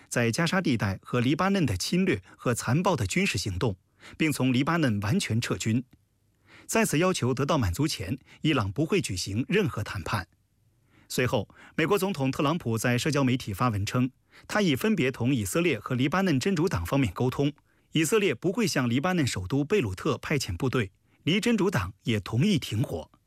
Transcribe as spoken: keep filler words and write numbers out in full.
在加沙地带和黎巴嫩的侵略和残暴的军事行动，并从黎巴嫩完全撤军。在此要求得到满足前，伊朗不会举行任何谈判。随后，美国总统特朗普在社交媒体发文称，他已分别同以色列和黎巴嫩真主党方面沟通，以色列不会向黎巴嫩首都贝鲁特派遣部队，黎真主党也同意停火。